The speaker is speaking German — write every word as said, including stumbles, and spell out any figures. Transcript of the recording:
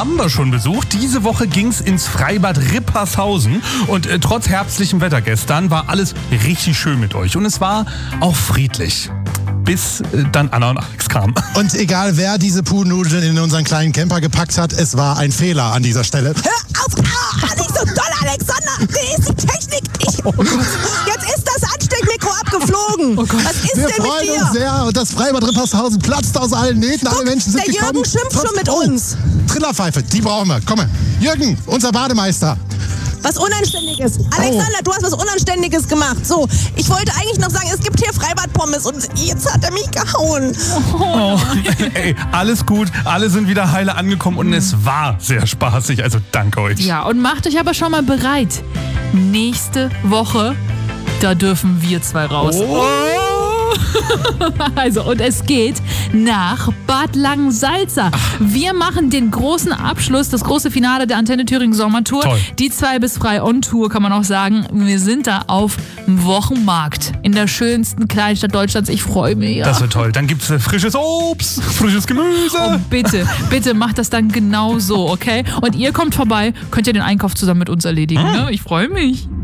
haben wir schon besucht. Diese Woche ging's ins Freibad Rippershausen und äh, trotz herbstlichem Wetter gestern war alles richtig schön mit euch und es war auch friedlich. Bis äh, dann Anna und Alex kamen. Und egal wer diese Pudennudeln in unseren kleinen Camper gepackt hat, es war ein Fehler an dieser Stelle. Hör auf! Ah, nicht so doll, Alexander! Wie ist die Technik? Ich, Oh Gott. jetzt ist das Ansteckmikro abgeflogen! Oh Gott. Was ist Wir denn mit freuen dir? uns sehr und das Freibad Rippershausen platzt aus allen Nähten. Alle Menschen sind der Jürgen gekommen. schimpft Trotz- schon mit oh, uns. Trillerpfeife, die brauchen wir. Komm mal. Jürgen, unser Bademeister. Was Unanständiges. Alexander, du hast was Unanständiges gemacht. So, ich wollte eigentlich noch sagen, es gibt hier Freibadpommes und jetzt hat er mich gehauen. Oh, ey, alles gut, alle sind wieder heile angekommen und es war sehr spaßig, also danke euch. Ja, und macht euch aber schon mal bereit. Nächste Woche, da dürfen wir zwei raus. Oh. Also, und es geht nach Bad Langensalza. Wir machen den großen Abschluss, das große Finale der Antenne Thüringen Sommertour. Toll. Die zwei bis frei on Tour, kann man auch sagen. Wir sind da auf dem Wochenmarkt in der schönsten Kleinstadt Deutschlands. Ich freue mich. Ja. Das wird toll. Dann gibt's äh, frisches Obst, frisches Gemüse. Oh, bitte, bitte macht das dann genau so, okay? Und ihr kommt vorbei, könnt ihr den Einkauf zusammen mit uns erledigen. Ne? Ich freue mich.